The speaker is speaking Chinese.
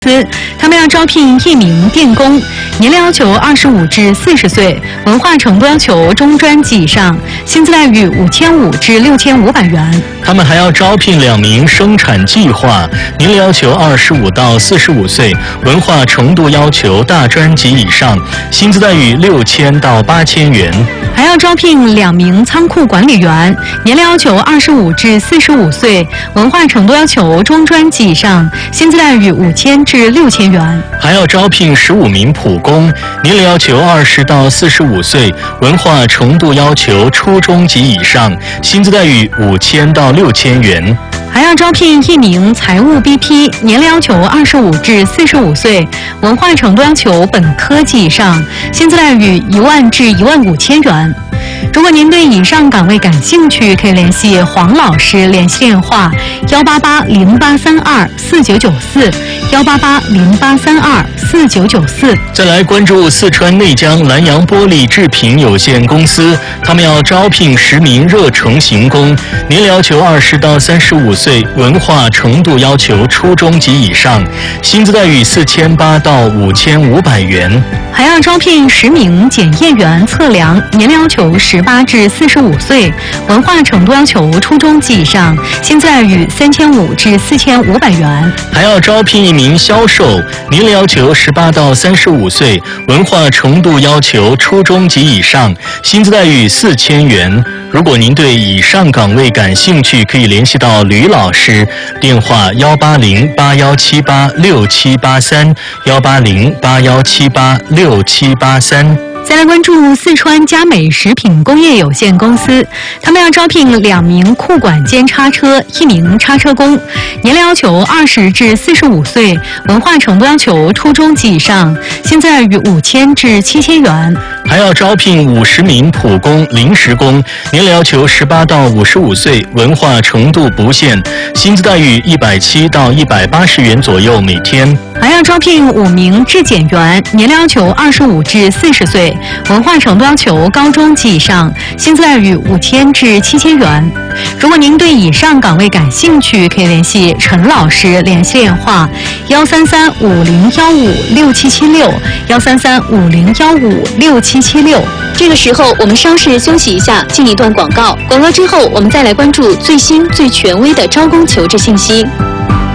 他们要招聘1名电工，年龄要求25至40岁，文化程度要求中专及以上，薪资待遇5500至6500元。 他们还要招聘2名生产计划，年龄要求25到45岁，文化程度要求大专及以上，薪资待遇6000到8000元。 还要招聘2名仓库管理员，年龄要求25至45岁，文化程度要求中专及以上，薪资待遇5000至6000元。 还要招聘15名普工，年龄要求20到45岁，文化程度要求初中及以上，薪资待遇5000到6000元。 还要招聘1名财务 BP， 年龄要求25至45岁，文化程度要求本科及以上，薪资待遇10000至15000元。如果您对以上岗位感兴趣，可以联系黄老师，联系电话18808324994，18808324994。 再来关注四川内江南洋玻璃制品有限公司，他们要招聘10名热成型工，年龄要求20到35岁，文化程度要求初中及以上，薪资待遇4800到5500元。 还要招聘10名检验员测量，年龄要求18至45岁，文化程度要求初中及以上，薪资待遇3500至4500元。 还要招聘1名销售，年龄要求18到35岁，文化程度要求初中及以上，薪资待遇4000元。如果您对以上岗位感兴趣，可以联系到吕老师，电话18081786783，18081786783。 再来关注四川佳美食品工业有限公司，他们要招聘2名库管兼叉车，1名叉车工，年龄要求20至45岁，文化程度要求初中及以上，薪资待遇5000至7000元。 还要招聘50名普工、临时工，年龄要求18到55岁，文化程度不限，薪资待遇170到180元左右每天。 还要招聘5名质检员，年龄要求25至40岁，文化程度要求高中及以上，薪资待遇5000至7000元。如果您对以上岗位感兴趣，可以联系陈老师，联系电话13350156776，13350156776。这个时候我们稍事休息一下，进一段广告。广告之后，我们再来关注最新最权威的招工求职信息。